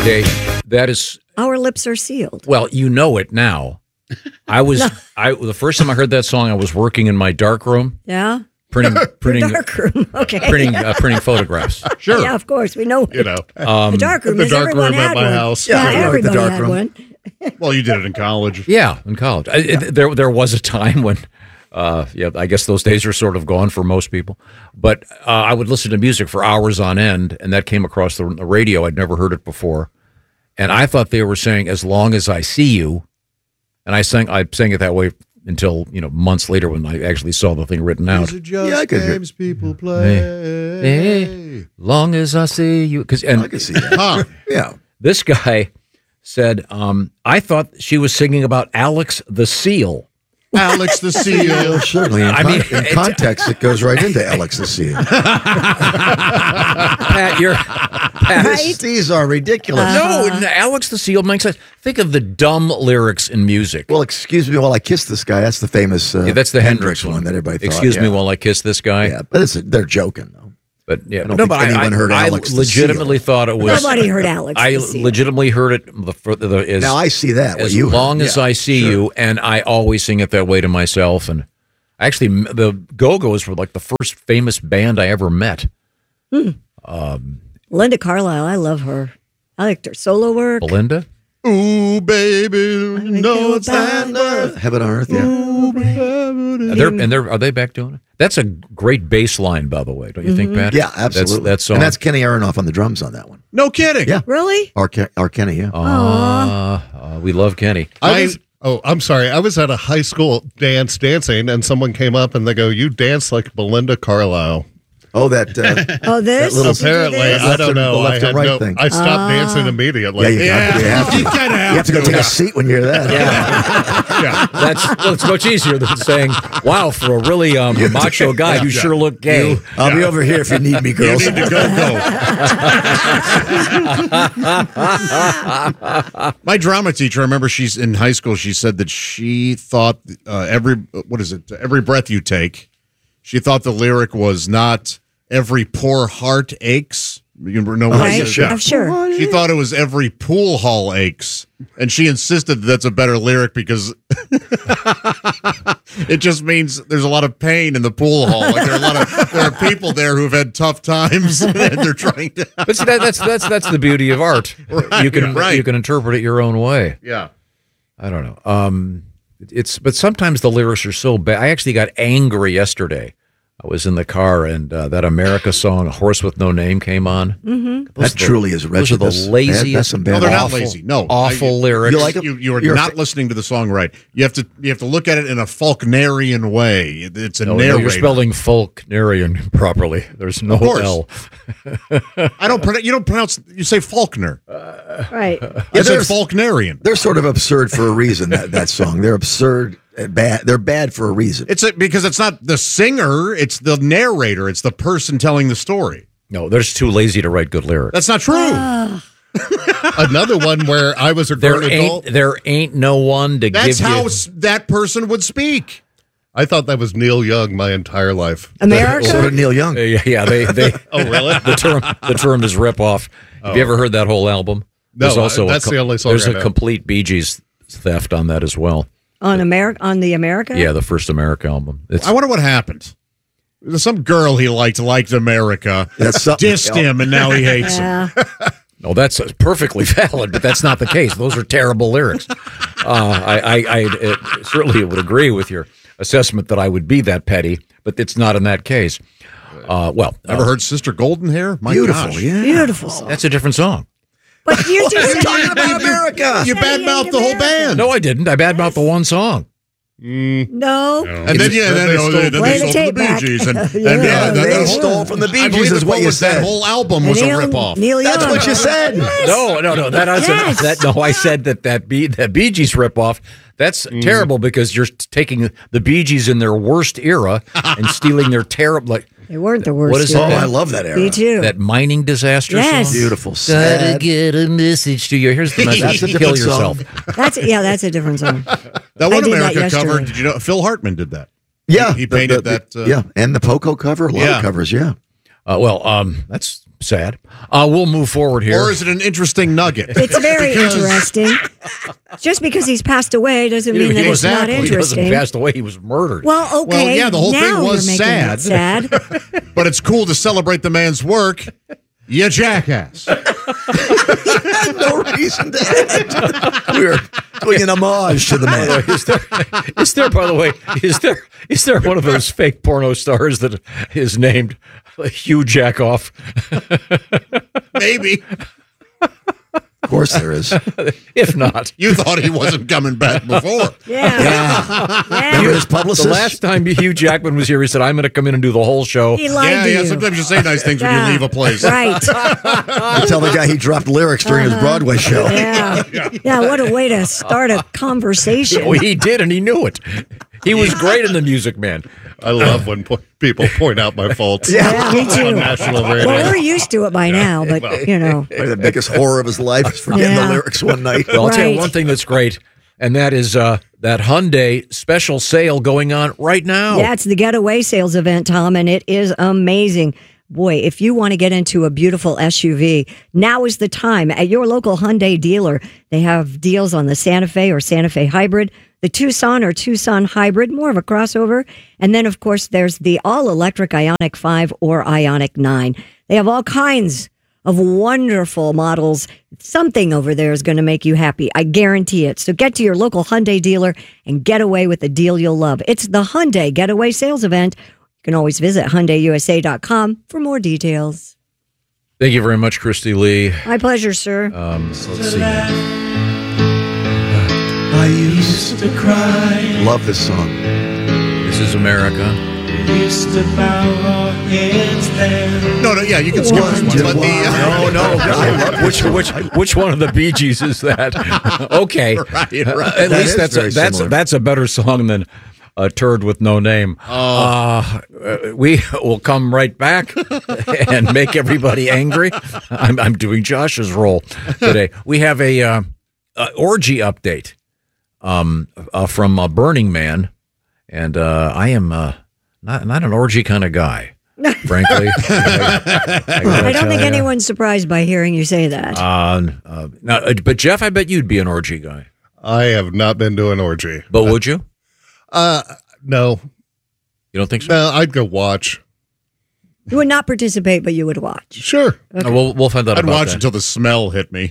Jay, that is... Our lips are sealed. Well, you know it now. The first time I heard that song, I was working in my darkroom. Yeah? Printing darkroom. Okay. Printing photographs. Sure. Yeah, of course. We know it. You know. The darkroom. The dark room at my house. Yeah, Yeah, everybody had one. Well, you did it in college. Yeah, in college. There was a time when, I guess those days are sort of gone for most people. But I would listen to music for hours on end, and that came across the radio. I'd never heard it before. And I thought they were saying, "As long as I see you." And I sang it that way until, months later when I actually saw the thing written out. These are just games people play. Hey, long as I see you. I can see that. Huh. Yeah. This guy said, I thought she was singing about Alex the Seal. Alex the Seal. Certainly. In context, it goes right into Alex the Seal. Pat, These are ridiculous. No, Alex the Seal makes sense. Think of the dumb lyrics in music. Well, excuse me while I kiss this guy. That's the famous that's the Hendrix one that everybody thought. Excuse me while I kiss this guy. Yeah, but they're joking, though. But yeah, I don't think anyone heard Alex the legitimately Seal. thought it was. Nobody heard Alex the Seal. I legitimately heard it. Now I see that. As long as I see you, and I always sing it that way to myself. And actually, the Go-Go's were like the first famous band I ever met. Linda Carlisle, I love her. I liked her solo work. Belinda? Ooh, baby, no it's Heaven on Earth, yeah. Are they back doing it? That's a great bass line, by the way, don't you think, Pat? Yeah, absolutely. That's song. And that's Kenny Aronoff on the drums on that one. No kidding. Yeah. Really? Our Kenny, yeah. We love Kenny. I'm sorry. I was at a high school dancing, and someone came up and they go, "You dance like Belinda Carlisle." Oh, that. This? That little, apparently, I don't know. The left and right thing. I stopped dancing immediately. Yeah, you have to. You have to go take a seat when you're there. Yeah. It's much easier than saying, "Wow, for a really macho guy, you sure look gay." I'll be over here if you need me, girls. You need to go. My drama teacher, I remember she's in high school, she said that she thought every breath you take, she thought the lyric was not every poor heart aches. You know what Right? I'm sure. She thought it was every pool hall aches. And she insisted that's a better lyric because it just means there's a lot of pain in the pool hall. Like there are people there who've had tough times and they're trying to. But see, that's the beauty of art. Right, you can interpret it your own way. Yeah. I don't know. But sometimes the lyrics are so bad. I actually got angry yesterday. I was in the car, and that America song, "A Horse with No Name," came on. Mm-hmm. That truly is wretched. Those are the laziest. That's some bad. No, they're not awful, lazy. No, awful lyrics. You like it? You are not listening to the song right. You have to look at it in a Faulknerian way. It's a narrator. You're spelling Faulknerian properly. There's no L. You don't pronounce. You say Faulkner. Right. You say Faulknerian. They're sort of absurd for a reason. That song. They're absurd. Bad. They're bad for a reason. Because it's not the singer. It's the narrator. It's the person telling the story. No, they're just too lazy to write good lyrics. That's not true. Another one where I was a grown adult. There ain't no one to That's give how you. that person would speak. I thought that was Neil Young my entire life. America? So did Neil Young. Yeah, they. Oh, really? The term is rip off. Have you ever heard that whole album? No, There's also that's the only song There's I a know. complete Bee Gees theft on that as well. On the America? Yeah, the first America album. I wonder what happened. Some girl he liked America, dissed him, and now he hates him. No, that's perfectly valid, but that's not the case. Those are terrible lyrics. I certainly would agree with your assessment that I would be that petty, but it's not in that case. Ever heard Sister Golden Hair? My Beautiful, gosh. yeah. Beautiful song. That's a different song. But you're just talking about America. You badmouthed the whole band. No, I didn't. I badmouthed the one song. No. And then, they stole from the Bee Gees. They stole from the Bee Gees is what you said. That whole album was a ripoff. Neil Young. That's what you said. No. I said that Bee Gees ripoff. That's terrible because you're taking the Bee Gees in their worst era and stealing their terrible. They weren't the worst. What is Oh, that? I love that era. Me too. That mining disaster Yes. song? Beautiful. Gotta Sad. get a message to you. Here's the message. That's a Kill different yourself. song. That's a different song. That one I did that America yesterday. cover, did you know? Phil Hartman did that. Yeah. He painted that. Yeah, and the Poco cover, a lot of covers, yeah. That's sad. We'll move forward here. Or is it an interesting nugget? It's very interesting. Just because he's passed away doesn't mean that it's not Exactly. He interesting. wasn't passed away. He was murdered. Well, okay. Well, yeah, the whole thing now was you're making it sad. But it's cool to celebrate the man's work. You jackass. No reason to end. We're doing an homage to the man. Is there, by the way, is there one of those fake porno stars that is named Hugh Jackoff? Maybe. Of course there is. If not, You thought he wasn't coming back before. Yeah. Remember his publicist? the last time Hugh Jackman was here, he said, "I'm going to come in and do the whole show." He lied to Yeah, you. sometimes you say nice things when you leave a place. Right. You tell the guy he dropped lyrics during his Broadway show. Yeah. Yeah, what a way to start a conversation. Well, he did, and he knew it. He was great in The Music Man. I love when people point out my faults. Yeah, me too. On national radio. Well, we're used to it by now, but, you know. Probably the biggest horror of his life is forgetting Yeah. the lyrics one night. Well, I'll tell you Right. one thing that's great, and that is that Hyundai special sale going on right now. Yeah, it's the Getaway Sales event, Tom, and it is amazing. Boy, if you want to get into a beautiful SUV, now is the time. At your local Hyundai dealer, they have deals on the Santa Fe or Santa Fe Hybrid, the Tucson or Tucson Hybrid, more of a crossover. And then, of course, there's the all-electric Ioniq 5 or Ioniq 9. They have all kinds of wonderful models. Something over there is going to make you happy. I guarantee it. So get to your local Hyundai dealer and get away with the deal you'll love. It's the Hyundai Getaway Sales event. You can always visit HyundaiUSA.com for more details. Thank you very much, Christy Lee. My pleasure, sir. Let's see. I used to cry. Love this song. This is America. No, yeah, you can skip this one. But Which one of the Bee Gees is that? Okay, Right. At That least is very similar. that's a better song than a turd with no name. We will come right back and make everybody angry. I'm doing Josh's role today. We have a orgy update from Burning Man, and I am not an orgy kind of guy, frankly. I don't think anyone's surprised by hearing you say that. Now, but Jeff, I bet you'd be an orgy guy. I have not been to an orgy. But would you? No. You don't think so? No, I'd go watch. You would not participate, but you would watch. Sure. We'll find out I'd about watch that. until the smell hit me.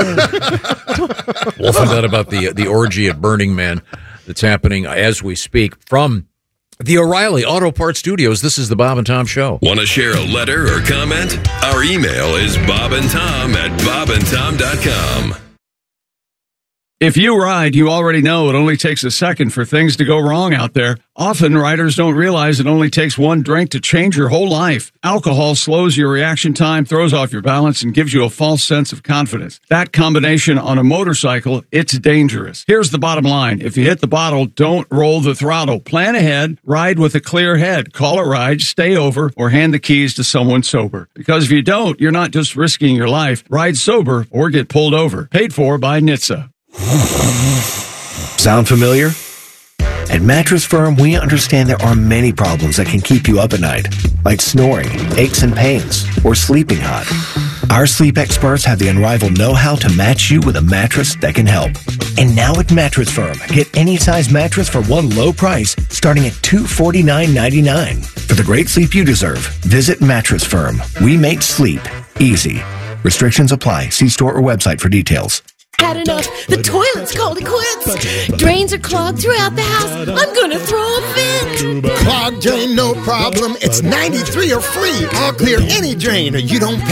We'll find out about the orgy at Burning Man that's happening as we speak from the O'Reilly Auto Parts Studios. This is the Bob and Tom Show. Want to share a letter or comment? Our email is bobandtom@bobandtom.com. If you ride, you already know it only takes a second for things to go wrong out there. Often, riders don't realize it only takes one drink to change your whole life. Alcohol slows your reaction time, throws off your balance, and gives you a false sense of confidence. That combination on a motorcycle, it's dangerous. Here's the bottom line. If you hit the bottle, don't roll the throttle. Plan ahead, ride with a clear head. Call a ride, stay over, or hand the keys to someone sober. Because if you don't, you're not just risking your life. Ride sober or get pulled over. Paid for by NHTSA. Sound familiar? At Mattress Firm, we understand there are many problems that can keep you up at night, like snoring, aches and pains, or sleeping hot. Our sleep experts have the unrivaled know-how to match you with a mattress that can help. And now at Mattress Firm, get any size mattress for one low price, starting at $249.99. For the great sleep you deserve, visit Mattress Firm. We make sleep easy. Restrictions apply. See store or website for details. Had enough. The toilet's called it quits. Drains are clogged throughout the house. I'm gonna throw a fit. Clogged drain, no problem. It's 93 or free. I'll clear any drain or you don't pay.